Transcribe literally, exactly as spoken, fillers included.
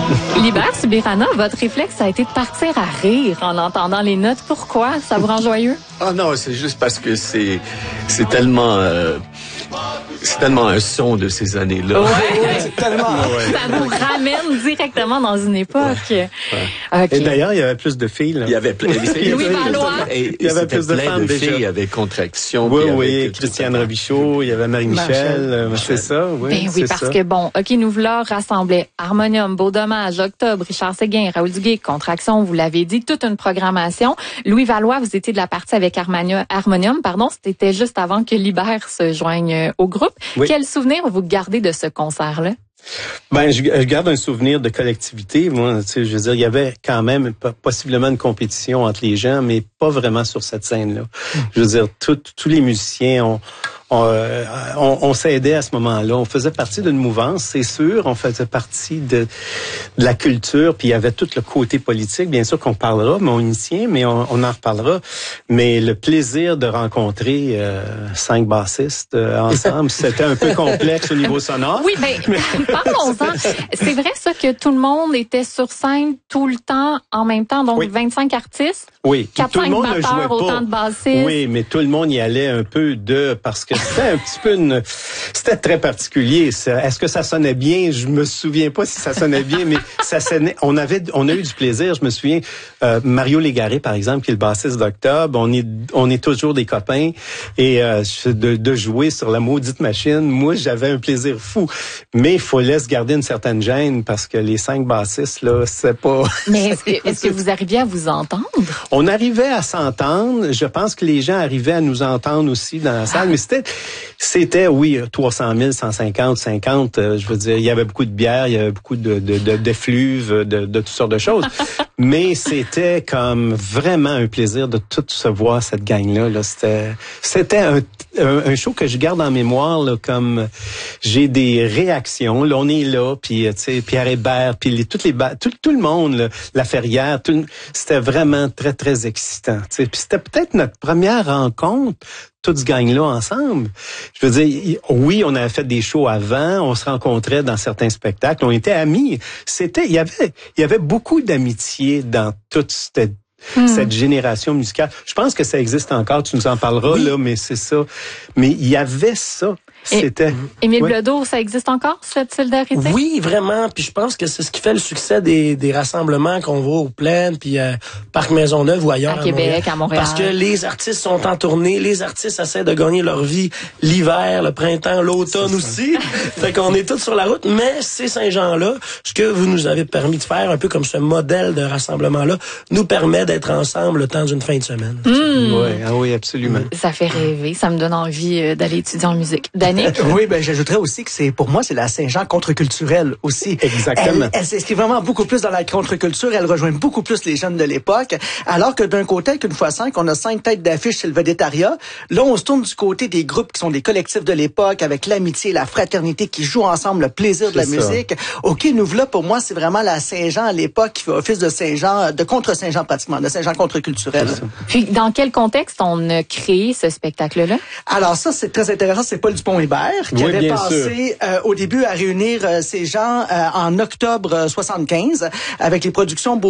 Libère Subirana, votre réflexe a été de partir à rire en entendant les notes. Pourquoi? Ça vous rend joyeux? Ah non, c'est juste parce que c'est c'est tellement euh, c'est tellement un son de ces années-là. Ouais, ouais, c'est tellement. Ouais. Ça vous ramène directement dans une époque. Ouais. Okay. Et d'ailleurs, il y avait plus de filles. Là. Il y avait plein de filles. Louis Valois. Et, il y avait plus de plein femmes de déjà. filles. Il y avait Contraction. Oui, puis oui, avec Christiane Robichaud, il y avait Marie-Michel, euh, c'est ça, oui. Ben oui, parce ça. que bon, OK, nous voulons rassembler Harmonium, Beau Dommage, Octobre, Richard Séguin, Raoul Duguay, Contraction, vous l'avez dit, toute une programmation. Louis Valois, vous étiez de la partie avec Harmonium, Harmonium pardon, c'était juste avant que Libère se joigne au groupe. Oui. Quel souvenir vous gardez de ce concert-là? Ben, je, je garde un souvenir de collectivité. Moi, tu sais, je veux dire, il y avait quand même possiblement une compétition entre les gens, mais pas vraiment sur cette scène-là. Mm. Je veux dire, tous les musiciens ont On, euh, on, on s'aidait à ce moment-là. On faisait partie d'une mouvance, c'est sûr. On faisait partie de, de la culture. Puis il y avait tout le côté politique, bien sûr qu'on parlera, mais on initiait, mais on, on en reparlera. Mais le plaisir de rencontrer euh, cinq bassistes euh, ensemble, c'était un peu complexe au niveau sonore. Oui, ben parlons-en. C'est vrai ça que tout le monde était sur scène tout le temps en même temps, donc oui. vingt-cinq artistes. Oui. quatre cinq batteurs, autant de bassistes. Oui, mais tout le monde y allait un peu de parce que c'était un petit peu une, c'était très particulier. Est-ce que ça sonnait bien? Je me souviens pas si ça sonnait bien, mais ça sonnait. On avait, on a eu du plaisir. Je me souviens, euh, Mario Légaré, par exemple, qui est le bassiste d'Octobre. On est, on est toujours des copains et euh, de, de jouer sur la maudite machine. Moi, j'avais un plaisir fou. Mais il fallait se garder une certaine gêne parce que les cinq bassistes là, c'est pas. Mais est-ce que, est-ce que vous arriviez à vous entendre? On arrivait à s'entendre. Je pense que les gens arrivaient à nous entendre aussi dans la salle, mais c'était C'était, oui, trois cent mille, cent cinquante, cinquante, euh, je veux dire, il y avait beaucoup de bière, il y avait beaucoup de, de, de, d'effluves, de, de toutes sortes de choses. Mais c'était comme vraiment un plaisir de tout se voir, cette gang-là. Là. C'était, c'était un, un, un show que je garde en mémoire, là, comme j'ai des réactions. Là, on est là, puis tu sais, Pierre Hébert, puis les, toutes les ba- tout, tout le monde, là, la Ferrière, tout, c'était vraiment très, très excitant. Tu sais. Puis c'était peut-être notre première rencontre, toute ce gang-là ensemble. Je veux dire, oui, on avait fait des shows avant, on se rencontrait dans certains spectacles, on était amis. C'était, il y avait, il y avait beaucoup d'amitié dans toute cette Hmm. cette génération musicale. Je pense que ça existe encore, tu nous en parleras, oui. là, mais c'est ça. Mais il y avait ça. C'était. Émile ouais. Bledo, ça existe encore, cette solidarité? Oui, vraiment. Puis je pense que c'est ce qui fait le succès des, des rassemblements qu'on voit aux Plaines, puis euh, Parc Maisonneuve ou ailleurs. À, à Québec, Montréal. à Montréal. Parce que les artistes sont en tournée, les artistes essaient de gagner leur vie l'hiver, le printemps, l'automne aussi. Fait qu'on est tous sur la route. Mais ces Saint-Jean-là, ce que vous nous avez permis de faire, un peu comme ce modèle de rassemblement-là, nous permet d'être ensemble le temps d'une fin de semaine. Mmh. Oui, ah oui, absolument. Ça fait rêver. Ça me donne envie d'aller étudier en musique. Danick? Oui, ben j'ajouterais aussi que c'est pour moi c'est la Saint-Jean contre-culturelle aussi. Exactement. Elle, elle s'inscrit vraiment beaucoup plus dans la contre-culture, elle rejoint beaucoup plus les jeunes de l'époque, alors que d'un côté qu'une fois cinq, on a cinq têtes d'affiche chez le Vedettariat. Là, on se tourne du côté des groupes qui sont des collectifs de l'époque avec l'amitié, la fraternité qui jouent ensemble, le plaisir de la musique. OK, nous voilà pour moi, c'est vraiment la Saint-Jean à l'époque qui fait office de Saint-Jean, de contre-Saint-Jean pratiquement, de Saint-Jean contre-culturel. Puis dans quel contexte on a créé ce spectacle-là? Alors ça, c'est très intéressant, c'est Paul Dupont-Hébert qui oui, avait pensé euh, au début à réunir euh, ces gens euh, en octobre soixante-quinze avec les productions